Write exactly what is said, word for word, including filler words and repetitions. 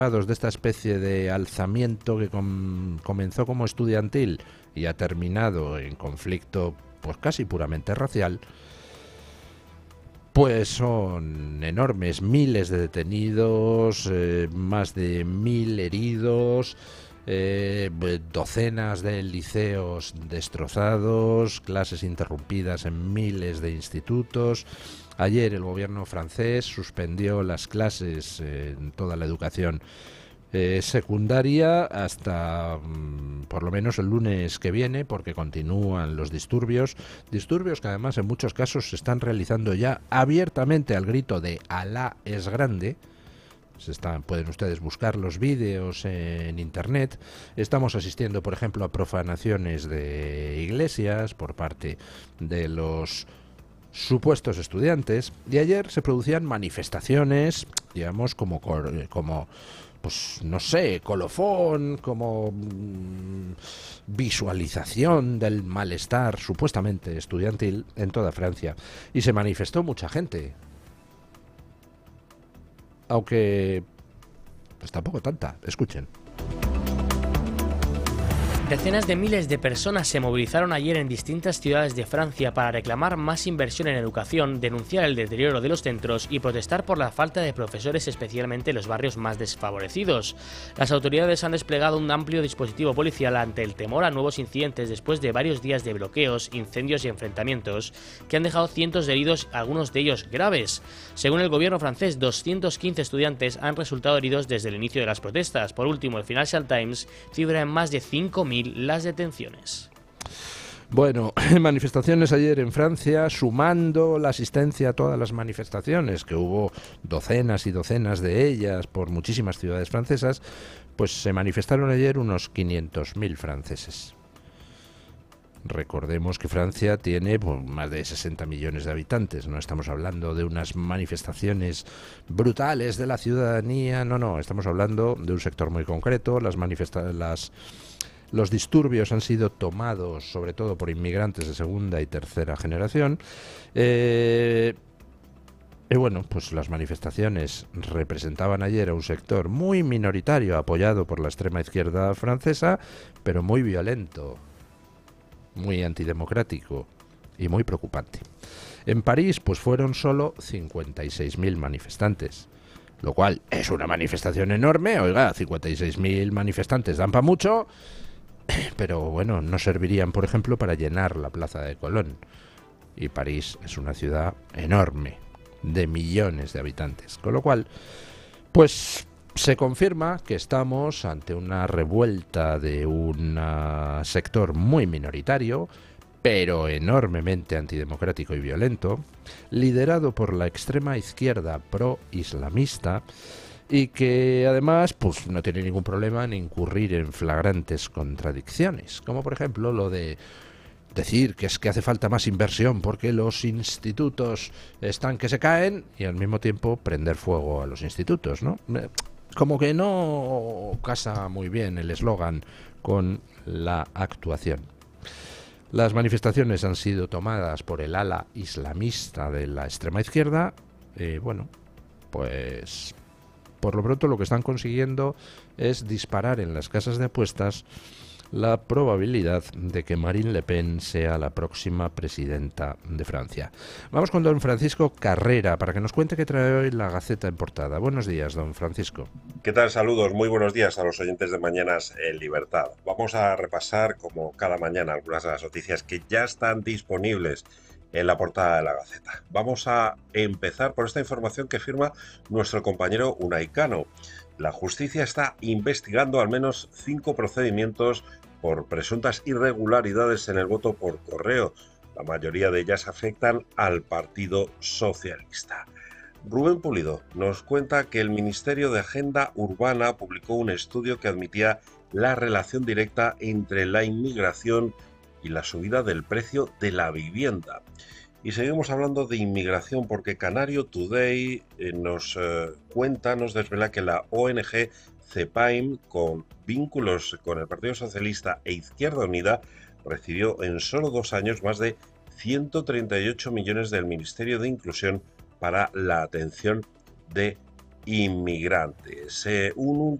de esta especie de alzamiento que com comenzó como estudiantil y ha terminado en conflicto pues casi puramente racial, pues son enormes, miles de detenidos, eh, más de mil heridos, eh, docenas de liceos destrozados, clases interrumpidas en miles de institutos. Ayer el gobierno francés suspendió las clases eh, en toda la educación eh, secundaria hasta mm, por lo menos el lunes que viene, porque continúan los disturbios, disturbios que además en muchos casos se están realizando ya abiertamente al grito de Alá es grande. Se están, pueden ustedes buscar los vídeos en internet. Estamos asistiendo, por ejemplo, a profanaciones de iglesias por parte de los supuestos estudiantes, y ayer se producían manifestaciones, digamos, como, como pues no sé, colofón, como mmm, visualización del malestar supuestamente estudiantil en toda Francia, y se manifestó mucha gente, aunque pues tampoco tanta. Escuchen. Decenas de miles de personas se movilizaron ayer en distintas ciudades de Francia para reclamar más inversión en educación, denunciar el deterioro de los centros y protestar por la falta de profesores, especialmente en los barrios más desfavorecidos. Las autoridades han desplegado un amplio dispositivo policial ante el temor a nuevos incidentes después de varios días de bloqueos, incendios y enfrentamientos que han dejado cientos de heridos, algunos de ellos graves. Según el gobierno francés, doscientos quince estudiantes han resultado heridos desde el inicio de las protestas. Por último, el Financial Times cifra en más de cinco mil las detenciones. Bueno, manifestaciones ayer en Francia, sumando la asistencia a todas las manifestaciones, que hubo docenas y docenas de ellas por muchísimas ciudades francesas, pues se manifestaron ayer unos quinientos mil franceses. Recordemos que Francia tiene pues, más de sesenta millones de habitantes, no estamos hablando de unas manifestaciones brutales de la ciudadanía, no, no, estamos hablando de un sector muy concreto. Las manifestaciones, las Los disturbios han sido tomados sobre todo por inmigrantes de segunda y tercera generación. Eh, y bueno, pues las manifestaciones representaban ayer a un sector muy minoritario, apoyado por la extrema izquierda francesa, pero muy violento, muy antidemocrático y muy preocupante. En París, pues fueron solo cincuenta y seis mil manifestantes, lo cual es una manifestación enorme. Oiga, cincuenta y seis mil manifestantes dan para mucho, pero bueno, no servirían, por ejemplo, para llenar la plaza de Colón. Y París es una ciudad enorme, de millones de habitantes. Con lo cual, pues se confirma que estamos ante una revuelta de un uh, sector muy minoritario, pero enormemente antidemocrático y violento, liderado por la extrema izquierda pro-islamista, y que además pues no tiene ningún problema en incurrir en flagrantes contradicciones, como por ejemplo lo de decir que es que hace falta más inversión porque los institutos están que se caen, y al mismo tiempo prender fuego a los institutos, ¿no? Como que no casa muy bien el eslogan con la actuación. Las manifestaciones han sido tomadas por el ala islamista de la extrema izquierda. Eh, bueno, pues por lo pronto lo que están consiguiendo es disparar en las casas de apuestas la probabilidad de que Marine Le Pen sea la próxima presidenta de Francia. Vamos con don Francisco Carrera para que nos cuente qué trae hoy la Gaceta en portada. Buenos días, don Francisco. ¿Qué tal? Saludos, muy buenos días a los oyentes de Mañanas en Libertad. Vamos a repasar, como cada mañana, algunas de las noticias que ya están disponibles en la portada de la Gaceta. Vamos a empezar por esta información que firma nuestro compañero Unai Cano. La justicia está investigando al menos cinco procedimientos por presuntas irregularidades en el voto por correo. La mayoría de ellas afectan al Partido Socialista. Rubén Pulido nos cuenta que el Ministerio de Agenda Urbana publicó un estudio que admitía la relación directa entre la inmigración y la subida del precio de la vivienda. Y seguimos hablando de inmigración porque Canario Today eh, nos eh, cuenta, nos desvela que la O N G CEPAIM, con vínculos con el Partido Socialista e Izquierda Unida, recibió en solo dos años más de ciento treinta y ocho millones del Ministerio de Inclusión para la atención de inmigrantes. Eh, un